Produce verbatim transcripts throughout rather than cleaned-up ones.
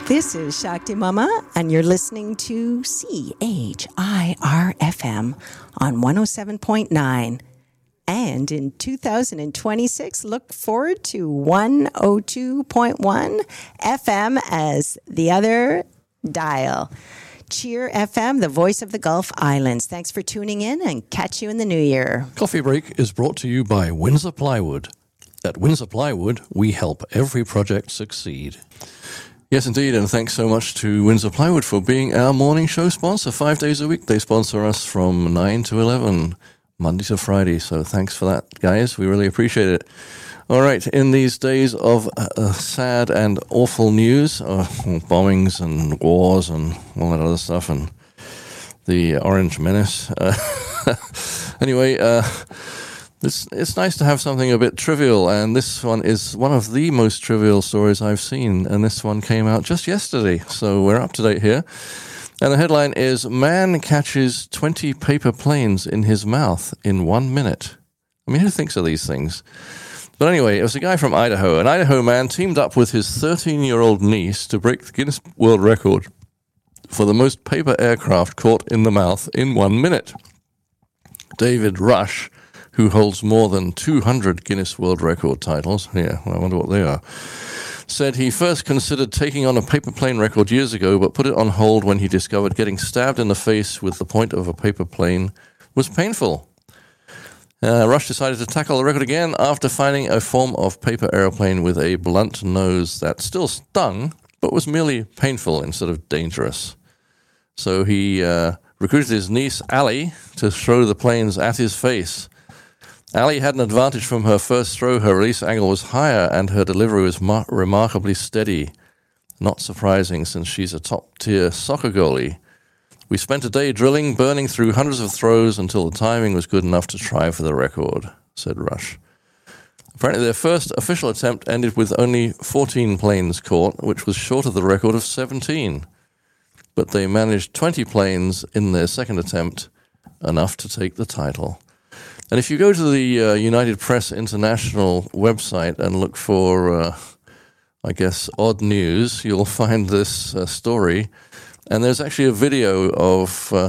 This is Shakti Mama, and you're listening to C H I R F M on one oh seven point nine. And in two thousand twenty-six, look forward to one oh two point one F M as the other dial. Cheer F M, the voice of the Gulf Islands. Thanks for tuning in, and catch you in the new year. Coffee Break is brought to you by Windsor Plywood. At Windsor Plywood, we help every project succeed. Yes, indeed, and thanks so much to Windsor Plywood for being our morning show sponsor. Five days a week, they sponsor us from nine to eleven, Monday to Friday. So thanks for that, guys. We really appreciate it. All right, in these days of uh, sad and awful news, uh, bombings and wars and all that other stuff, and the Orange Menace. Uh, anyway, uh, it's, it's nice to have something a bit trivial, and this one is one of the most trivial stories I've seen, and this one came out just yesterday, so we're up to date here. And the headline is, Man Catches twenty Paper Planes in His Mouth in One Minute. I mean, who thinks of these things? But anyway, it was a guy from Idaho. An Idaho man teamed up with his thirteen-year-old niece to break the Guinness World Record for the most paper aircraft caught in the mouth in one minute. David Rush, who holds more than two hundred Guinness World Record titles, yeah, well, I wonder what they are, said he first considered taking on a paper plane record years ago, but put it on hold when he discovered getting stabbed in the face with the point of a paper plane was painful. Uh, Rush decided to tackle the record again after finding a form of paper airplane with a blunt nose that still stung, but was merely painful instead of dangerous. So he uh, recruited his niece, Allie, to throw the planes at his face. Allie had an advantage from her first throw. Her release angle was higher and her delivery was mar- remarkably steady. Not surprising, since she's a top-tier soccer goalie. We spent a day drilling, burning through hundreds of throws until the timing was good enough to try for the record, said Rush. Apparently their first official attempt ended with only fourteen planes caught, which was short of the record of seventeen. But they managed twenty planes in their second attempt, enough to take the title. And if you go to the uh, United Press International website and look for, uh, I guess, odd news, you'll find this uh, story. And there's actually a video of uh,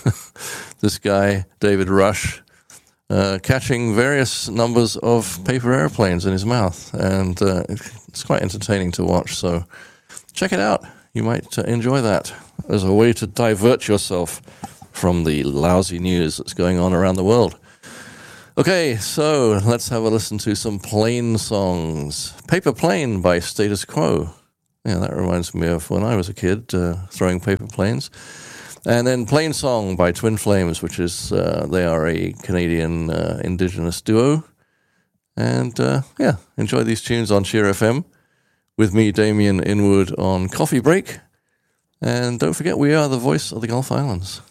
this guy, David Rush, uh, catching various numbers of paper airplanes in his mouth. And uh, it's quite entertaining to watch. So check it out. You might uh, enjoy that as a way to divert yourself from the lousy news that's going on around the world. Okay, so let's have a listen to some plane songs. Paper Plane by Status Quo. Yeah, that reminds me of when I was a kid, uh, throwing paper planes. And then Plain Song by Twin Flames, which is, uh, they are a Canadian uh, indigenous duo. And, uh, yeah, enjoy these tunes on Cheer F M with me, Damien Inwood, on Coffee Break. And don't forget, we are the voice of the Gulf Islands.